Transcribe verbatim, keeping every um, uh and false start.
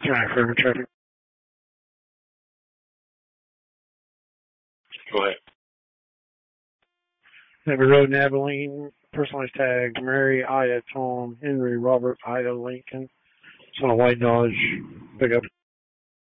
Alright, for traffic. Go ahead. Navy Road in Abilene, personalized tag, Mary, Ida, Tom, Henry, Robert, Ida, Lincoln. It's on a white Dodge pickup.